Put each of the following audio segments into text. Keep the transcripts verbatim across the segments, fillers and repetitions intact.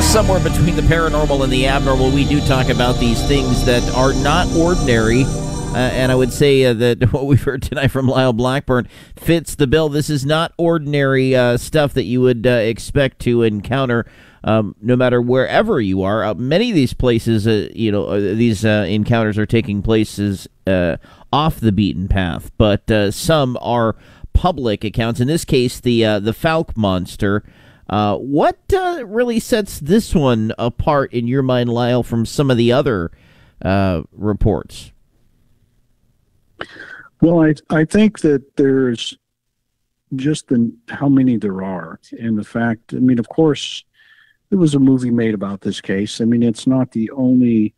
Somewhere between the paranormal and the abnormal, we do talk about these things that are not ordinary. Uh, and I would say uh, that what we've heard tonight from Lyle Blackburn fits the bill. This is not ordinary uh, stuff that you would uh, expect to encounter, um, no matter wherever you are. Uh, many of these places, uh, you know, uh, these uh, encounters are taking places uh, off the beaten path, but uh, some are public accounts. In this case, the uh, the Fouke monster. Uh, what uh, really sets this one apart in your mind, Lyle, from some of the other uh, reports? Well, I I think that there's just the how many there are, and the fact. I mean, of course, there was a movie made about this case. I mean, it's not the only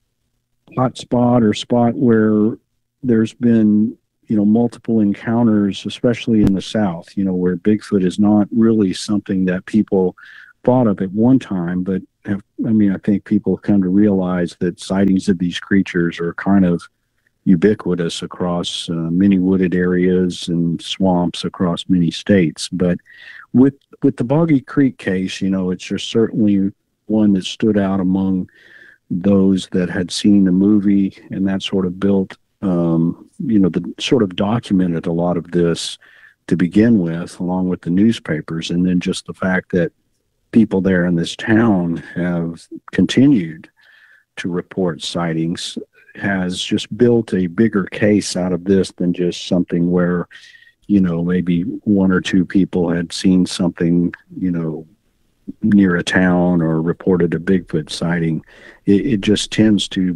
hot spot or spot where there's been, you know, multiple encounters, especially in the South, you know, where Bigfoot is not really something that people thought of at one time, but have, I mean, I think people come to realize that sightings of these creatures are kind of ubiquitous across uh, many wooded areas and swamps across many states. But with with the Boggy Creek case, you know, it's just certainly one that stood out among those that had seen the movie, and that sort of built Um, you know, the sort of documented a lot of this to begin with, along with the newspapers, and then just the fact that people there in this town have continued to report sightings has just built a bigger case out of this than just something where, you know, maybe one or two people had seen something, you know, near a town or reported a Bigfoot sighting. It, it just tends to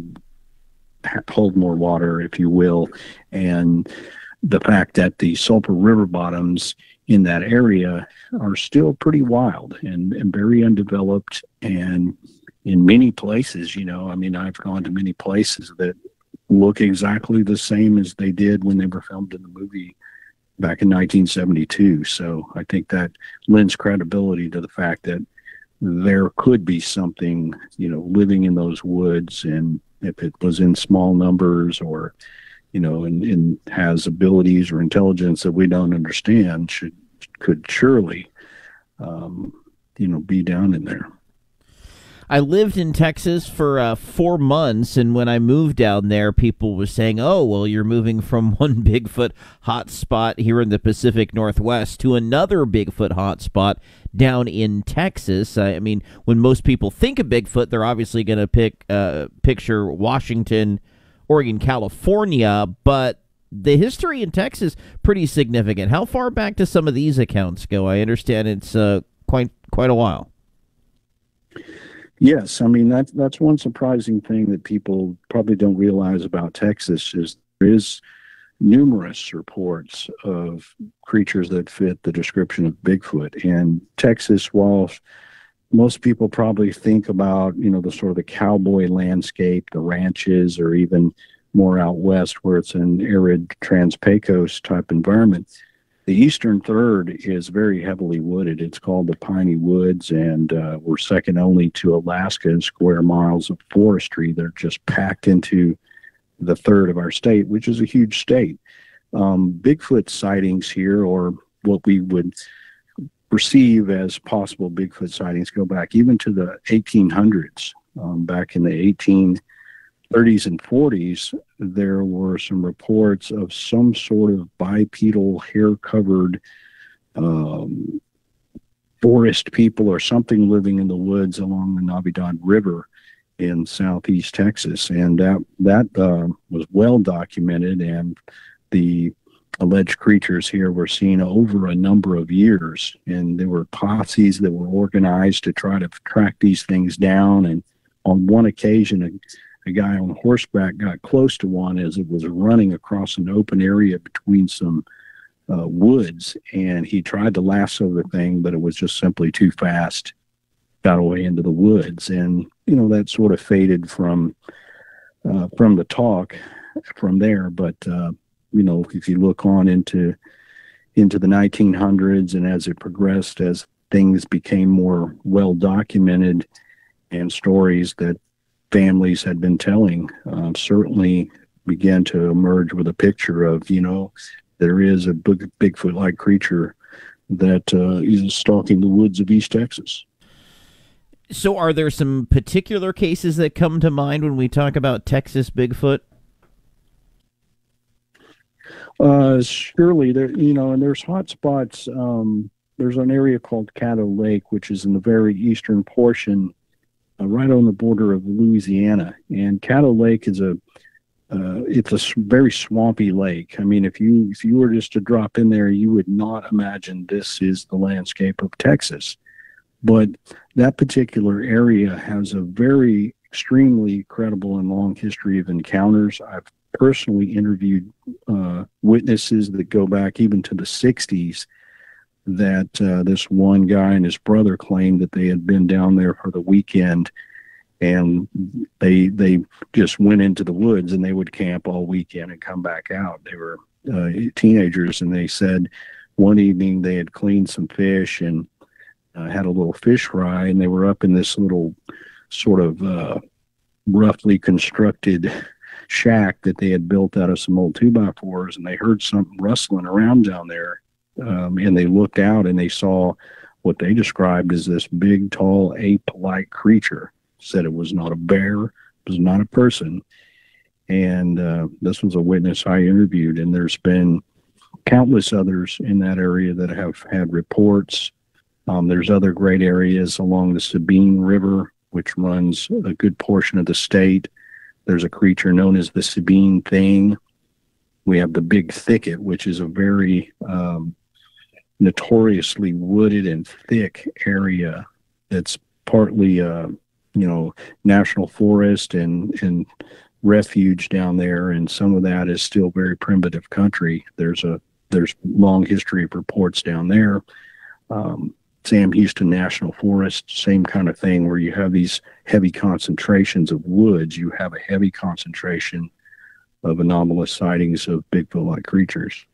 hold more water, if you will, and the fact that the Sulphur River bottoms in that area are still pretty wild and, and very undeveloped, and in many places, you know, I mean, I've gone to many places that look exactly the same as they did when they were filmed in the movie back in nineteen seventy-two. So I think that lends credibility to the fact that there could be something, you know, living in those woods, and if it was in small numbers or, you know, and, and has abilities or intelligence that we don't understand, should could surely, um, you know, be down in there. I lived in Texas for uh, four months, and when I moved down there, people were saying, oh, well, you're moving from one Bigfoot hotspot here in the Pacific Northwest to another Bigfoot hotspot down in Texas. I mean, when most people think of Bigfoot, they're obviously going to pick uh, picture Washington, Oregon, California, but the history in Texas pretty significant. How far back do some of these accounts go? I understand it's uh, quite quite a while. Yes, I mean, that's, that's one surprising thing that people probably don't realize about Texas is there is numerous reports of creatures that fit the description of Bigfoot. And Texas, while most people probably think about, you know, the sort of the cowboy landscape, the ranches, or even more out west where it's an arid Trans-Pecos type environment, the eastern third is very heavily wooded. It's called the Piney Woods, and uh, we're second only to Alaska in square miles of forestry. They're just packed into the third of our state, which is a huge state. Um, Bigfoot sightings here, or what we would perceive as possible Bigfoot sightings, go back even to the eighteen hundreds. Um, back in the eighteen thirties and forties, there were some reports of some sort of bipedal, hair-covered um, forest people or something living in the woods along the Navidad River in southeast Texas, and that that uh, was well documented, and the alleged creatures here were seen over a number of years, and there were posses that were organized to try to track these things down. And on one occasion, a, a guy on horseback got close to one as it was running across an open area between some uh, woods, and he tried to lasso the thing, but it was just simply too fast, got away into the woods. And you know, that sort of faded from uh, from the talk from there. But uh, you know, if you look on into into the nineteen hundreds, and as it progressed, as things became more well documented, and stories that families had been telling uh, certainly began to emerge with a picture of, you know, there is a big Bigfoot-like creature that uh, is stalking the woods of East Texas. So are there some particular cases that come to mind when we talk about Texas Bigfoot? Uh, surely, there, you know, and there's hot spots. Um, there's an area called Caddo Lake, which is in the very eastern portion, uh, right on the border of Louisiana. And Caddo Lake is a, uh, it's a very swampy lake. I mean, if you if you were just to drop in there, you would not imagine this is the landscape of Texas. But that particular area has a very extremely credible and long history of encounters. I've personally interviewed uh, witnesses that go back even to the sixties, that uh, this one guy and his brother claimed that they had been down there for the weekend, and they they just went into the woods and they would camp all weekend and come back out. They were uh, teenagers, and they said one evening they had cleaned some fish and uh, had a little fish fry, and they were up in this little sort of uh, roughly constructed shack that they had built out of some old two by fours, and they heard something rustling around down there. Um, and they looked out and they saw what they described as this big, tall, ape-like creature. Said it was not a bear, it was not a person. And uh, this was a witness I interviewed, and there's been countless others in that area that have had reports. Um, there's other great areas along the Sabine River, which runs a good portion of the state. There's a creature known as the Sabine Thing. We have the Big Thicket, which is a very um, notoriously wooded and thick area that's partly, uh, you know, national forest and, and refuge down there. And some of that is still very primitive country. There's a there's long history of reports down there. Um, Sam Houston National Forest, same kind of thing, where you have these heavy concentrations of woods. You have a heavy concentration of anomalous sightings of Bigfoot-like creatures.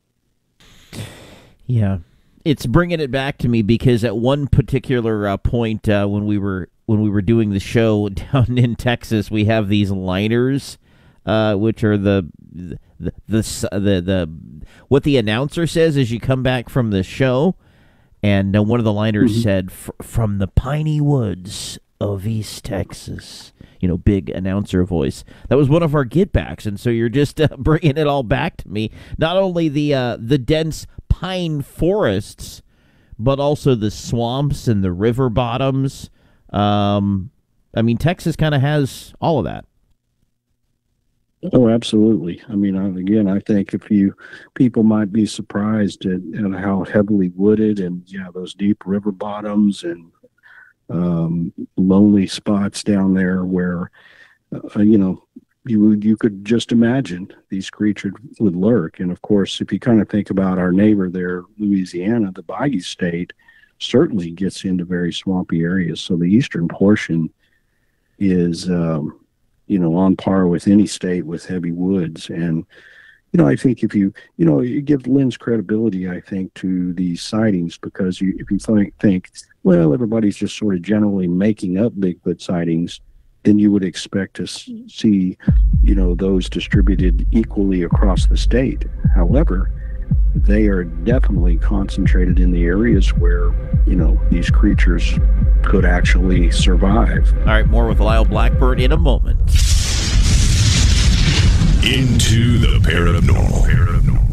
Yeah, it's bringing it back to me because at one particular uh, point uh, when we were when we were doing the show down in Texas, we have these liners, uh, which are the the, the the the what the announcer says as you come back from the show. And uh, one of the liners mm-hmm. said, from the piney woods of East Texas, you know, big announcer voice. That was one of our get-backs, and so you're just uh, bringing it all back to me. Not only the uh, the dense pine forests, but also the swamps and the river bottoms. Um, I mean, Texas kind of has all of that. Oh, absolutely. I mean, again, I think if you people might be surprised at, at how heavily wooded and yeah, those deep river bottoms and um, lonely spots down there where uh, you know you you could just imagine these creatures would lurk. And of course, if you kind of think about our neighbor there, Louisiana, the Bayou State certainly gets into very swampy areas. So the eastern portion is. Um, you know, on par with any state with heavy woods. And, you know, I think if you, you know, you give lends credibility, I think, to these sightings, because you, if you think, think, well, everybody's just sort of generally making up Bigfoot sightings, then you would expect to see, you know, those distributed equally across the state. However, they are definitely concentrated in the areas where, you know, these creatures could actually survive. All right, more with Lyle Blackburn in a moment. Into the paranormal. paranormal.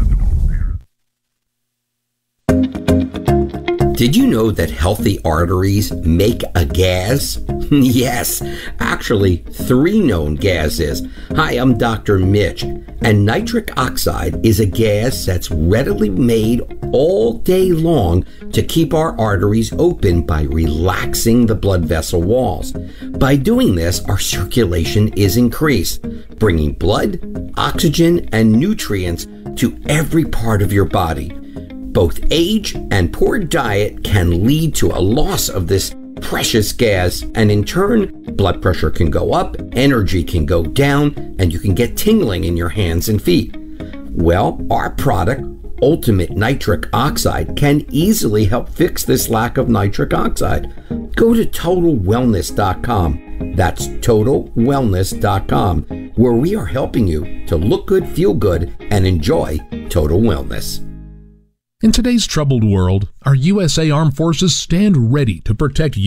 Did you know that healthy arteries make a gas? Yes, actually three known gases. Hi, I'm Doctor Mitch, and nitric oxide is a gas that's readily made all day long to keep our arteries open by relaxing the blood vessel walls. By doing this, our circulation is increased, bringing blood, oxygen, and nutrients to every part of your body. Both age and poor diet can lead to a loss of this precious gas, and in turn, blood pressure can go up, energy can go down, and you can get tingling in your hands and feet. Well, our product, Ultimate Nitric Oxide, can easily help fix this lack of nitric oxide. Go to total wellness dot com. That's total wellness dot com, where we are helping you to look good, feel good, and enjoy total wellness. In today's troubled world, our U S A Armed Forces stand ready to protect you.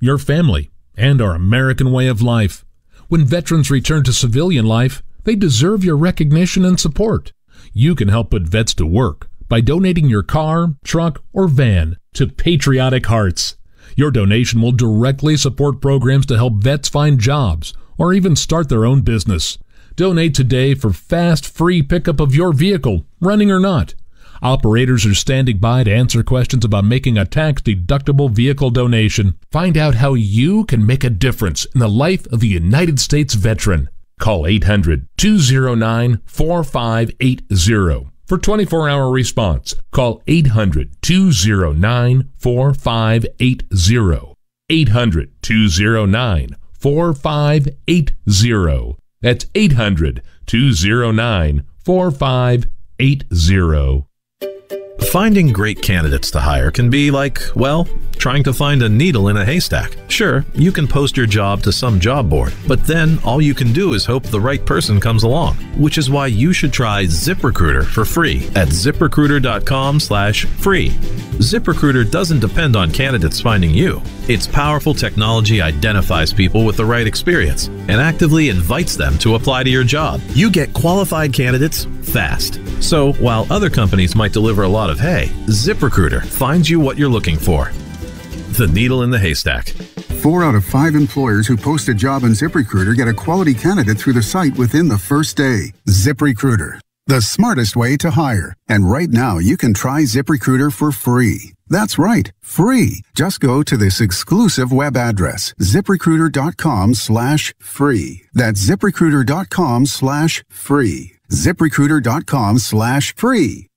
your family, and our American way of life. When veterans return to civilian life, they deserve your recognition and support. You can help put vets to work by donating your car, truck, or van to Patriotic Hearts. Your donation will directly support programs to help vets find jobs or even start their own business. Donate today for fast, free pickup of your vehicle, running or not. Operators are standing by to answer questions about making a tax-deductible vehicle donation. Find out how you can make a difference in the life of a United States veteran. Call eight hundred, two oh nine, four five eight oh for twenty-four hour response. Call eight hundred, two oh nine, four five eight oh. eight hundred, two oh nine, four five eight oh. That's eight hundred, two oh nine, four five eight oh. Finding great candidates to hire can be like, well, trying to find a needle in a haystack. Sure, you can post your job to some job board, but then all you can do is hope the right person comes along, which is why you should try ZipRecruiter for free at ZipRecruiter.com slash free. ZipRecruiter doesn't depend on candidates finding you. Its powerful technology identifies people with the right experience and actively invites them to apply to your job. You get qualified candidates fast. So while other companies might deliver a lot of hay, ZipRecruiter finds you what you're looking for. The needle in the haystack. Four out of five employers who post a job on ZipRecruiter get a quality candidate through the site within the first day. ZipRecruiter, the smartest way to hire. And right now, you can try ZipRecruiter for free. That's right, free. Just go to this exclusive web address, ZipRecruiter.com slash free. That's ZipRecruiter.com slash free. ZipRecruiter.com slash free.